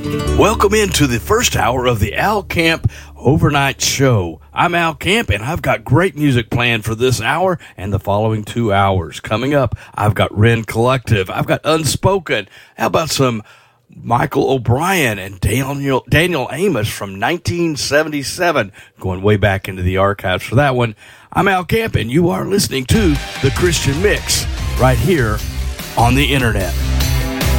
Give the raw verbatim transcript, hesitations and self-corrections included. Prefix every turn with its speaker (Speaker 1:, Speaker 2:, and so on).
Speaker 1: Welcome into the first hour of the Al Camp Overnight Show. I'm Al Camp, and I've got great music planned for this hour and the following two hours. Coming up, I've got Ren Collective. I've got Unspoken. How about some Michael O'Brien and Daniel, Daniel Amos from nineteen seventy-seven, going way back into the archives for that one. I'm Al Camp, and you are listening to The Christian Mix right here on the Internet.